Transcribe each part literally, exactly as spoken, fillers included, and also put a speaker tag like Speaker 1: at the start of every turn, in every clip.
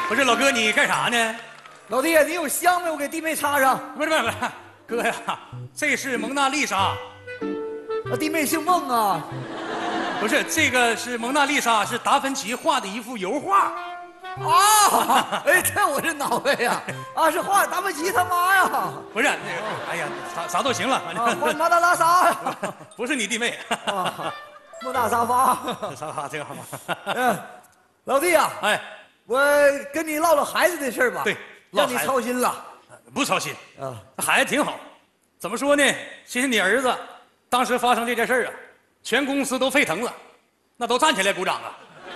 Speaker 1: 不是老哥，你干啥呢？
Speaker 2: 老弟，你有香没？我给弟妹插上。
Speaker 1: 不是不是不是，哥呀，这是蒙娜丽莎。
Speaker 2: 啊，弟妹姓孟啊。
Speaker 1: 不是，这个是蒙娜丽莎，是达芬奇画的一幅油画。
Speaker 2: 啊，哎，这我这脑袋呀，啊，是画达芬奇他妈呀。
Speaker 1: 不是，那个，哎呀，啥啥都行了，反
Speaker 2: 啊，
Speaker 1: 正。
Speaker 2: 画马达拉萨。
Speaker 1: 不是你弟妹。
Speaker 2: 啊，莫大沙发。
Speaker 1: 沙发这个好吗？
Speaker 2: 嗯，老弟啊，
Speaker 1: 哎，
Speaker 2: 我跟你唠唠孩子的事儿吧。
Speaker 1: 对，
Speaker 2: 让你操心了。
Speaker 1: 不操心
Speaker 2: 啊，
Speaker 1: 孩子挺好。怎么说呢？其实你儿子当时发生这件事儿啊，全公司都沸腾了，那都站起来鼓掌啊。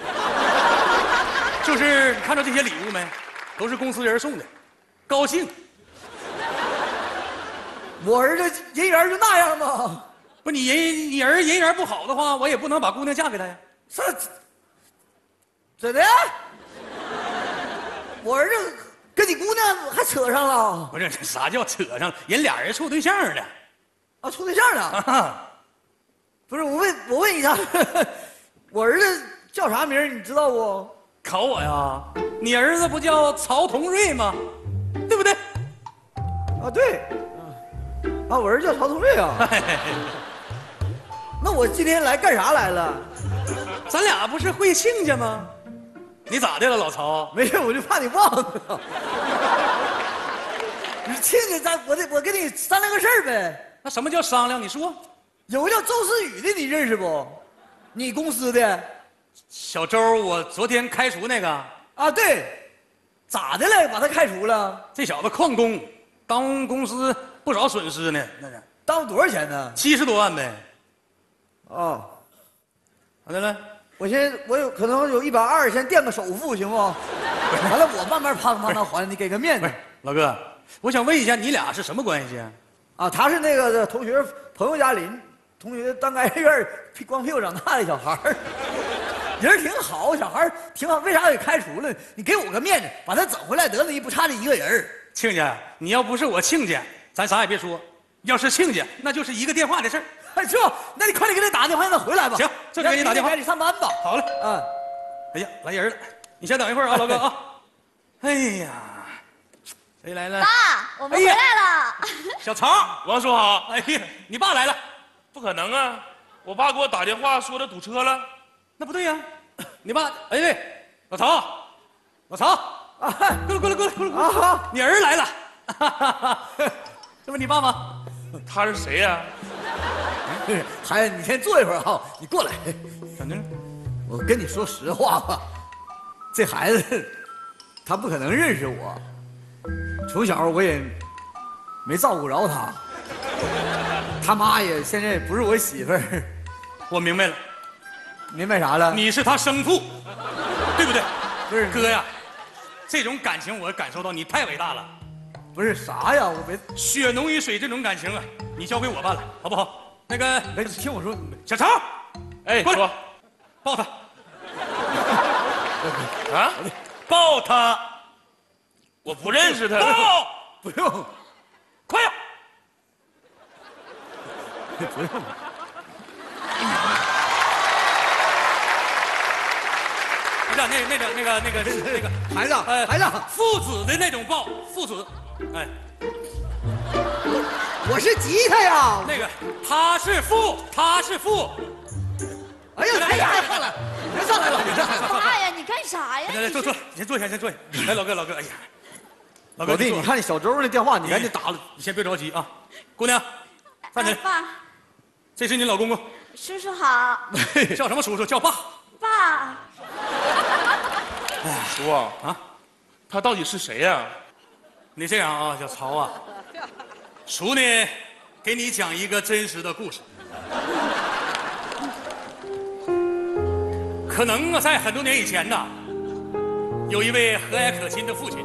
Speaker 1: 就是看到这些礼物没，都是公司人送的，高兴。
Speaker 2: 我儿子人缘就那样吗？
Speaker 1: 不，你人你儿人缘不好的话，我也不能把姑娘嫁给他呀。
Speaker 2: 这怎的？我儿子跟你姑娘还扯上了？
Speaker 1: 不是，啥叫扯上？人俩人处对象呢。
Speaker 2: 啊，处对象呢？
Speaker 1: 啊，
Speaker 2: 不是，我问我问一下，我儿子叫啥名你知道不？
Speaker 1: 考我呀？你儿子不叫曹同瑞吗？对不对？
Speaker 2: 啊，对。啊，我儿子叫曹同瑞啊。那我今天来干啥来了？
Speaker 1: 咱俩不是会亲家吗？你咋的了，老曹？
Speaker 2: 没事，我就怕你忘了。你亲家，咱我得我跟你商量个事儿呗。
Speaker 1: 那什么叫商量？你说。
Speaker 2: 有个叫周思雨的，你认识不？你公司的。
Speaker 1: 小周，我昨天开除那个。
Speaker 2: 啊，对。咋的了？把他开除了？
Speaker 1: 这小子旷工，当公司不少损失呢。那是。
Speaker 2: 当多少钱呢？
Speaker 1: 七十多万呗。
Speaker 2: 哦。
Speaker 1: 咋的了？
Speaker 2: 我先，我有可能有一百二，先垫个首付，行不？完了，我慢慢趴趴那还，你给个面子。
Speaker 1: 不是，老哥，我想问一下，你俩是什么关系啊？
Speaker 2: 啊，他是那个同学朋友家邻同学当该院光屁股长大的小孩儿，人挺好，小孩挺好，为啥给开除了？你给我个面子，把他整回来得了，你不差这一个人。
Speaker 1: 亲家，你要不是我亲家，咱啥也别说；要是亲家，那就是一个电话的事儿。
Speaker 2: 是吧？那你快点给他打电话，让他回来吧。
Speaker 1: 行，这就给你打电话。
Speaker 2: 赶紧上班吧。
Speaker 1: 好嘞。
Speaker 2: 嗯。
Speaker 1: 哎呀，来人了，你先等一会儿啊，老哥啊。哎呀，谁来了？
Speaker 3: 爸，我们回来了。
Speaker 1: 小曹，
Speaker 4: 王叔好。
Speaker 1: 哎呀，你爸来了。
Speaker 4: 不可能啊！我爸给我打电话说他堵车了。
Speaker 1: 那不对呀，你爸，哎对，老曹，老曹，啊，过来过来过来过来过来，啊，你儿来了，哈哈哈，这不你爸吗？
Speaker 4: 他是谁呀？
Speaker 2: 孩子，你先坐一会儿哈，你过来。
Speaker 1: 咋的了？
Speaker 2: 我跟你说实话吧，这孩子他不可能认识我，从小我也没照顾着他，他妈也现在也不是我媳妇儿。
Speaker 1: 我明白了，
Speaker 2: 明白啥了？
Speaker 1: 你是他生父，对不对？
Speaker 2: 不是
Speaker 1: 哥呀，这种感情我感受到，你太伟大了。
Speaker 2: 不是啥呀？我没
Speaker 1: 血浓于水这种感情啊，你交给我办了，好不好？那个，
Speaker 2: 哎，听我说，
Speaker 1: 小曹，
Speaker 4: 哎，
Speaker 1: 过来
Speaker 4: 说，
Speaker 1: 抱他。
Speaker 4: 啊，
Speaker 1: 抱他，
Speaker 4: 我不认识他。
Speaker 1: 抱，
Speaker 2: 不用，
Speaker 1: 快呀！
Speaker 2: 不用。
Speaker 1: 不是那那个那个那个那个
Speaker 2: 孩子，
Speaker 1: 呃
Speaker 2: 孩子，
Speaker 1: 父子的那种抱，父子，哎，
Speaker 2: 我是吉他呀。
Speaker 1: 那个他是父，他是父。
Speaker 2: 哎呀，哎呀，上来，别上来了，别上来了。
Speaker 3: 爸呀，你干啥呀？
Speaker 1: 来来坐坐，你先坐下，先坐下。来，老哥，老哥，哎呀，老
Speaker 2: 老弟，
Speaker 1: 坐
Speaker 2: 你看那小周那电话，你赶紧打了。
Speaker 1: 你先别着急啊，姑娘，站起来。
Speaker 3: 爸，
Speaker 1: 这是你老公公，
Speaker 3: 叔叔好。
Speaker 1: 叫什么叔叔？叫爸。
Speaker 3: 爸，
Speaker 4: 叔啊，啊，他到底是谁呀？
Speaker 1: 你这样啊，小曹啊，叔呢，给你讲一个真实的故事。可能啊，在很多年以前呢，有一位和蔼可亲的父亲，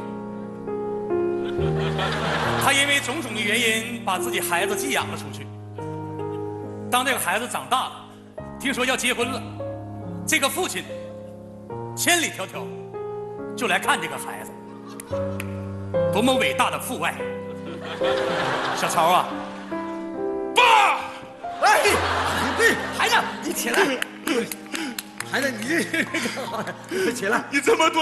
Speaker 1: 他因为种种的原因，把自己孩子寄养了出去。当这个孩子长大了，听说要结婚了，这个父亲千里迢迢就来看这个孩子，多么伟大的父爱！小曹啊，
Speaker 4: 爸，
Speaker 2: 哎，对，孩子，你起来。孩子，你这干嘛呀？起来。
Speaker 4: 你这么多